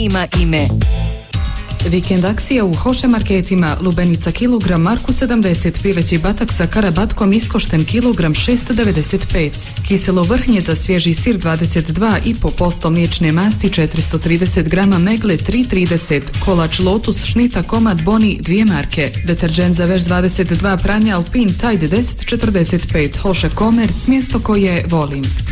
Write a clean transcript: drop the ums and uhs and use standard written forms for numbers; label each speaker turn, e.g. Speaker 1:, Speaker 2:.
Speaker 1: ima ime.
Speaker 2: Vikend akcija u Hoše marketima. Lubenica kilogram Marku 70, pileći batak sa karabatkom iskošten kilogram 695. Kiselo vrhnje za svježi sir 22,5%, mliječne masti 430 grama, megle 3,30, kolač Lotus šnita komad Boni 2 marke, deterđent za veš 22, pranja Alpin Tide 10,45, Hoše Komerc, mjesto koje volim.